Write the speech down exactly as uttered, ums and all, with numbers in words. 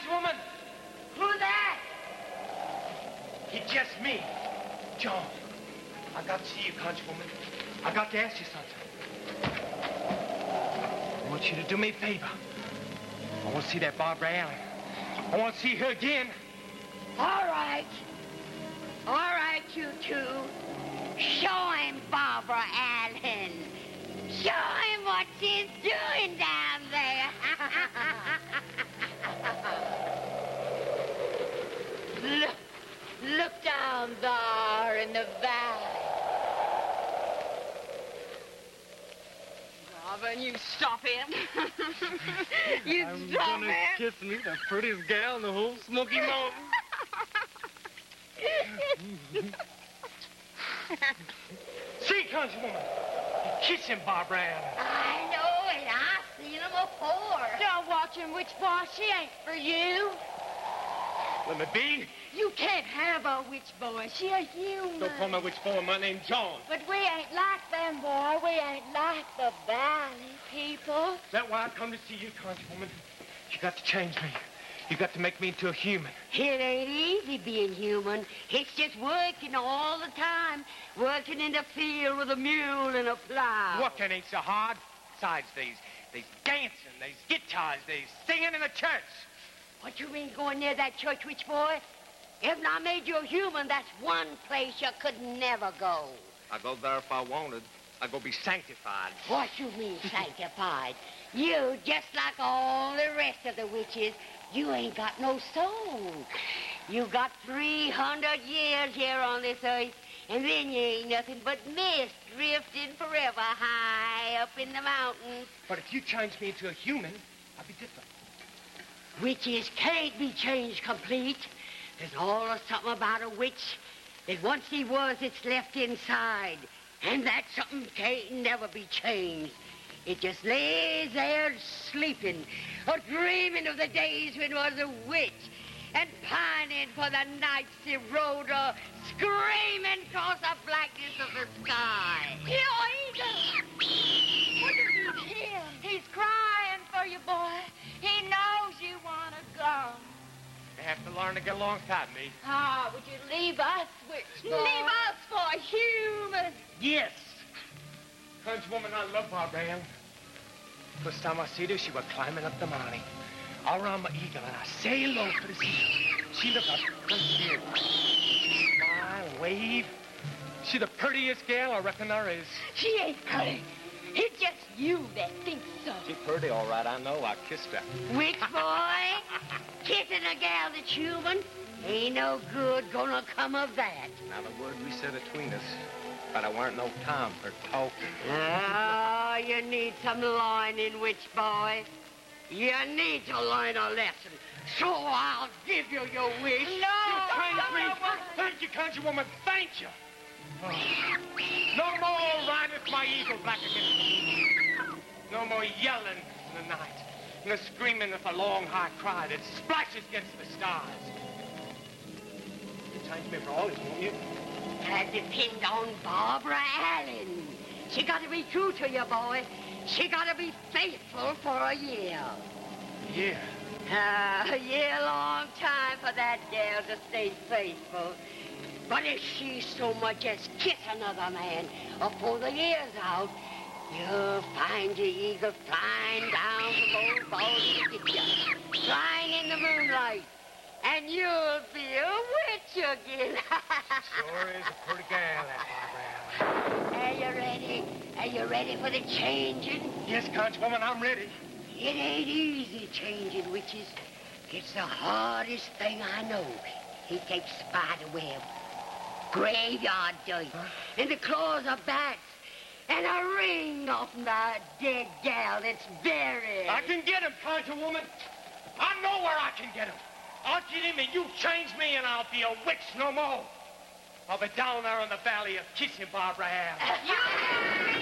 Conchwoman! Who's that? It's just me, John. I got to see you, Conchwoman. I got to ask you something. I want you to do me a favor. I want to see that Barbara Allen. I want to see her again. All right. All right, you two. Show him Barbara Allen. Show him what she's doing down there. Look, look down there in the valley. Robin, you stop him. You I'm stop gonna him. kiss me, the prettiest gal in the whole Smoky Mountains. See, Conchwoman, you're kissing Barbara Allen. I know it. I've seen him before. Don't watch him, witch boy. She ain't for you. Let me be. You can't have a witch boy. She a human. Don't call my witch boy. My name's John. But we ain't like them, boy. We ain't like the valley people. That's why I come to see you, Conchwoman. You got to change me. You got to make me into a human. It ain't easy being human. It's just working all the time. Working in the field with a mule and a plow. Working ain't so hard. Besides, there's, there's dancing, there's guitars, there's singing in the church. What you mean going near that church, witch boy? If I made you a human, that's one place you could never go. I go there if I wanted. I go be sanctified. What you mean sanctified? You, just like all the rest of the witches, you ain't got no soul. You got three hundred years here on this earth, and then you ain't nothing but mist drifting forever high up in the mountains. But if you change me into a human, I'll be different. Witches can't be changed complete. There's always something about a witch that once he was, it's left inside. And that something can't never be changed. It just lays there sleeping, or dreaming of the days when it was a witch, and pining for the nights he rode, or screaming across the blackness of the sky. Here, Eagle! What did you hear? He's crying for you, boy. He knows you want to go. You have to learn to get alongside me. Ah, would you leave us, witch boy? Leave us for humans. Yes. Conchwoman, I love Barbara Allen. First time I see her, she was climbing up the mountain. I run my eagle and I say hello to the sea. She looked up from here. She smile and wave. She the prettiest gal I reckon there is. She ain't pretty. It's just you that thinks so. She pretty, all right, I know. I kissed her. Witch boy, kissing a gal that's human ain't no good gonna come of that. Now, the word we said between us, but there weren't no time for talking. Oh, you need some learning, witch boy. You need to learn a lesson. So I'll give you your wish. No! You kind me. Thank you, Conchwoman. Thank you. Oh. No more riding my eagle back against the moon. No more yelling in the night. No screaming with a long, high cry that splashes against the stars. You change me for always, won't you? That depends on Barbara Allen. She got to be true to you, boy. She got to be faithful for a year. Yeah. Uh, a year long time for that gal to stay faithful. But if she so much as kiss another man before the year's out, you'll find your eagle flying down from old Baldy to get you, flying in the moonlight, and you'll be a witch again. Sure is a pretty gal, that Barbara Allen. Are you ready? Are you ready for the changing? Yes, Conchwoman, I'm ready. It ain't easy changing witches. It's the hardest thing I know. He takes spider web, graveyard dirt, huh? And the claws of bats, and a ring off the dead gal that's buried. I can get him, Conchwoman. I know where I can get him. I'll get him and you change me and I'll be a witch no more. I'll be down there in the valley of kissing Barbara Allen. You